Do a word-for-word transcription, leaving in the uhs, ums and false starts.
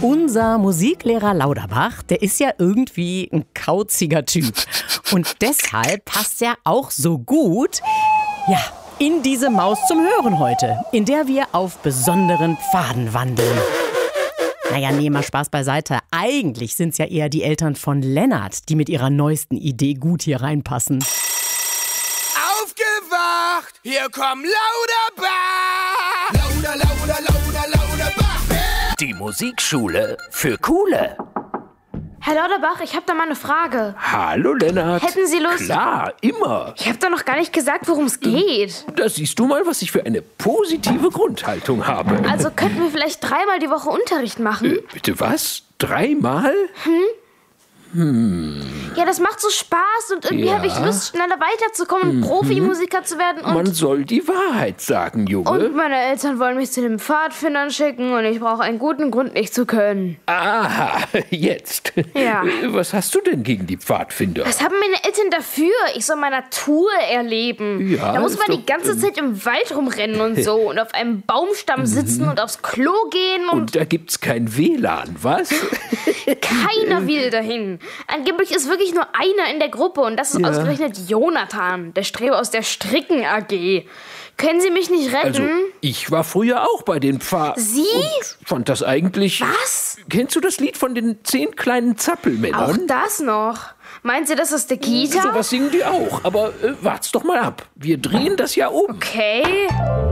Unser Musiklehrer Lauterbach, der ist ja irgendwie ein kauziger Typ. Und deshalb passt er auch so gut, ja, in diese Maus zum Hören heute, in der wir auf besonderen Pfaden wandeln. Naja, nee, mal Spaß beiseite. Eigentlich sind es ja eher die Eltern von Lennart, die mit ihrer neuesten Idee gut hier reinpassen. Aufgewacht! Hier kommt Lauterbach! Lauter, lauter, lauter, Lauterbach! Die Musikschule für Coole. Herr Lauterbach, ich habe da mal eine Frage. Hallo Lennart. Hätten Sie Lust? Klar, immer. Ich habe doch noch gar nicht gesagt, worum es geht. Da siehst du mal, was ich für eine positive Grundhaltung habe. Also könnten wir vielleicht dreimal die Woche Unterricht machen? Äh, bitte was? Dreimal? Hm? Hm. Ja, das macht so Spaß und irgendwie Ja. habe ich Lust, schneller weiterzukommen und Mhm. Profimusiker zu werden. Und, Man soll die Wahrheit sagen, Junge. und meine Eltern wollen mich zu den Pfadfindern schicken und ich brauche einen guten Grund, nicht zu können. Aha, jetzt. Ja. Was hast du denn gegen die Pfadfinder? Was haben meine Eltern dafür? Ich soll mal Natur erleben. Ja, da muss ist man doch, die ganze ähm, Zeit im Wald rumrennen und so und auf einem Baumstamm sitzen und aufs Klo gehen und, Und da gibt's kein W L A N, was? keiner will dahin. Angeblich ist wirklich nur einer in der Gruppe und das ist Ja. ausgerechnet Jonathan, der Streber aus der Stricken A G. Können Sie mich nicht retten? Also, ich war früher auch bei den Pfad... Sie? Und fand das eigentlich... Was? Kennst du das Lied von den zehn kleinen Zappelmännern? Auch das noch. Meint Sie, das ist der Kita? So was singen die auch. Aber äh, wart's doch mal ab. Wir drehen das ja um. Okay.